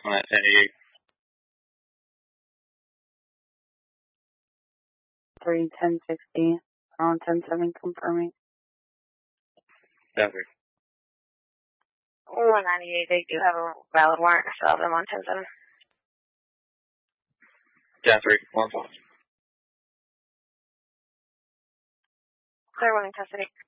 on that 1088. 31060 on 107 confirming. Jeffrey. 198, they do have a valid warrant, so I'll have them on 107. Jeffrey, 1 4. Clear, 1 in custody.